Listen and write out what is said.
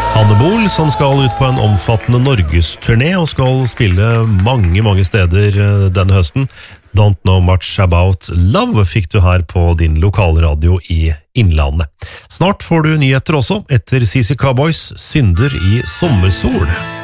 Hanne Bol, som skal ut på en omfattende Norgesturné og skal spille mange steder denne høsten. Don't Know Much About Love fikk du her på din lokalradio i Innlandet. Snart får du nyheter også etter CC Cowboys Synder i sommersol.